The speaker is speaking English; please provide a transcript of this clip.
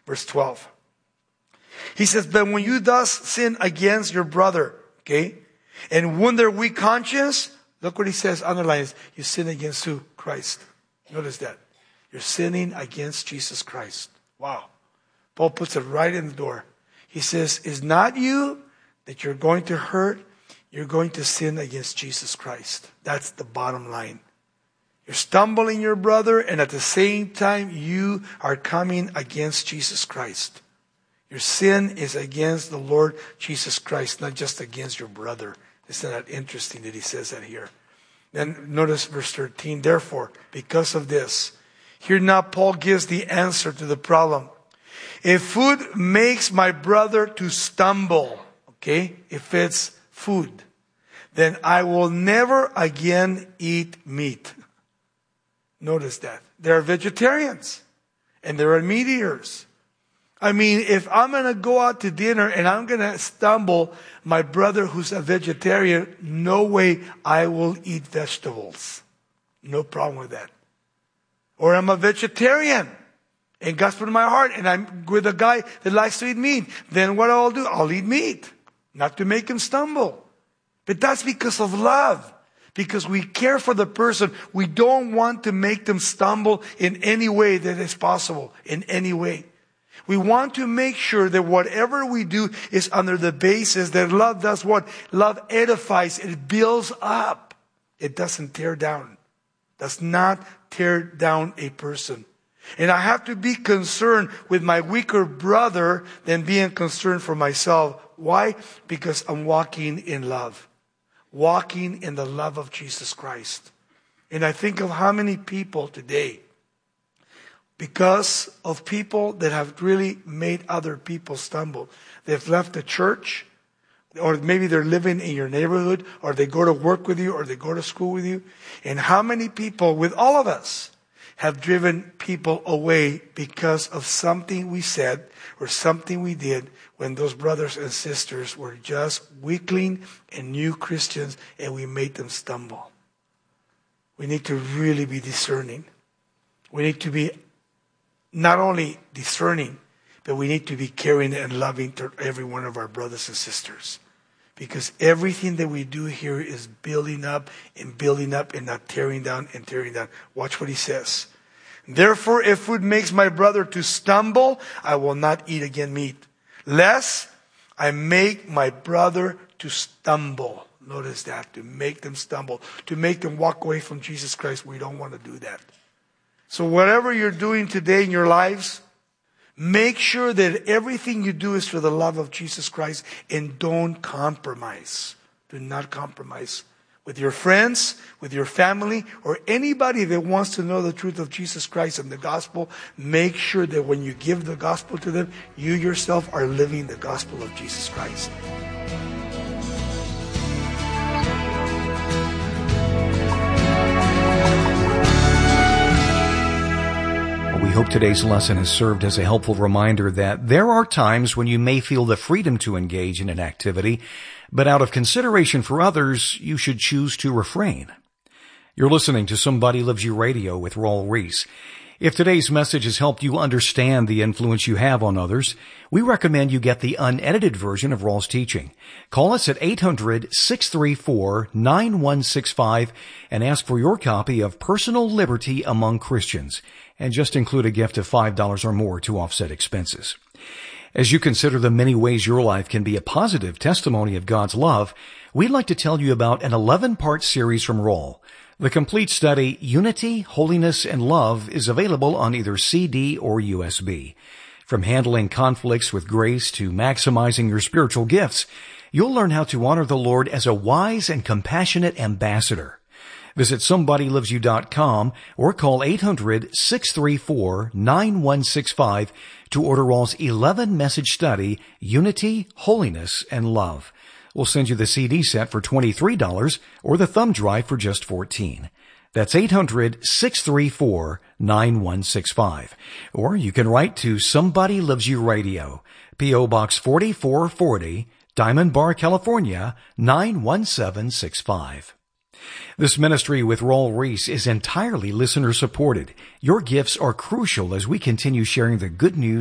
verse 12. He says, but when you thus sin against your brother, okay, and wound their weak conscience, look what he says, underlines, you sin against who? Christ. Notice that. You're sinning against Jesus Christ. Wow. Paul puts it right in the door. He says, it's not you that you're going to hurt. You're going to sin against Jesus Christ. That's the bottom line. You're stumbling your brother, and at the same time, you are coming against Jesus Christ. Your sin is against the Lord Jesus Christ, not just against your brother. Isn't that interesting that he says that here? Then notice verse 13. Therefore, because of this, here now Paul gives the answer to the problem. If food makes my brother to stumble, okay, if it's food, then I will never again eat meat. Notice that. There are vegetarians and there are meat eaters. I mean, if I'm going to go out to dinner and I'm going to stumble my brother who's a vegetarian, no way I will eat vegetables. No problem with that. Or I'm a vegetarian and God's put in my heart and I'm with a guy that likes to eat meat. Then what I'll do, I'll eat meat. Not to make him stumble. But that's because of love. Because we care for the person. We don't want to make them stumble in any way that is possible. In any way. We want to make sure that whatever we do is under the basis that love does what? Love edifies. It builds up. It doesn't tear down. Does not tear down a person. And I have to be concerned with my weaker brother than being concerned for myself. Why? Because I'm walking in love. Walking in the love of Jesus Christ. And I think of how many people today, because of people that have really made other people stumble, they've left the church, or maybe they're living in your neighborhood, or they go to work with you, or they go to school with you. And how many people, with all of us, have driven people away because of something we said or something we did when those brothers and sisters were just weakling and new Christians and we made them stumble. We need to really be discerning. We need to be not only discerning, but we need to be caring and loving to every one of our brothers and sisters. Because everything that we do here is building up and not tearing down and tearing down. Watch what he says. Therefore, if food makes my brother to stumble, I will not eat again meat, lest I make my brother to stumble. Notice that, to make them stumble, to make them walk away from Jesus Christ. We don't want to do that. So whatever you're doing today in your lives, make sure that everything you do is for the love of Jesus Christ and don't compromise. Do not compromise. With your friends, with your family, or anybody that wants to know the truth of Jesus Christ and the gospel, make sure that when you give the gospel to them, you yourself are living the gospel of Jesus Christ. We hope today's lesson has served as a helpful reminder that there are times when you may feel the freedom to engage in an activity, but out of consideration for others, you should choose to refrain. You're listening to Somebody Loves You Radio with Raul Ries. If today's message has helped you understand the influence you have on others, we recommend you get the unedited version of Raul's teaching. Call us at 800-634-9165 and ask for your copy of Personal Liberty Among Christians, and just include a gift of $5 or more to offset expenses. As you consider the many ways your life can be a positive testimony of God's love, we'd like to tell you about an 11-part series from Raul. The complete study, Unity, Holiness, and Love, is available on either CD or USB. From handling conflicts with grace to maximizing your spiritual gifts, you'll learn how to honor the Lord as a wise and compassionate ambassador. Visit SomebodyLovesYou.com or call 800-634-9165 to order Raul's 11-message study, Unity, Holiness, and Love. We'll send you the CD set for $23 or the thumb drive for just $14. That's 800-634-9165. Or you can write to Somebody Loves You Radio, P.O. Box 4440, Diamond Bar, California, 91765. This ministry with Raul Ries is entirely listener-supported. Your gifts are crucial as we continue sharing the good news